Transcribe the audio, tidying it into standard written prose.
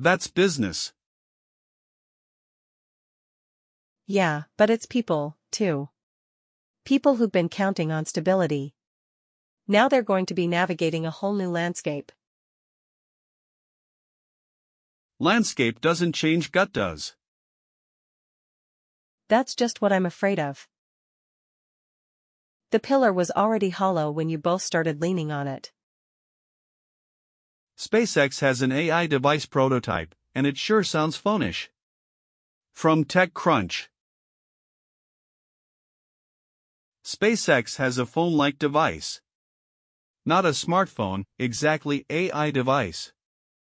That's business. Yeah, but it's people, too. People who've been counting on stability. Now they're going to be navigating a whole new landscape. Landscape doesn't change, gut does. That's just what I'm afraid of. The pillar was already hollow when you both started leaning on it. SpaceX has an AI device prototype, and it sure sounds phonish. From TechCrunch. SpaceX has a phone-like device. Not a smartphone, exactly AI device.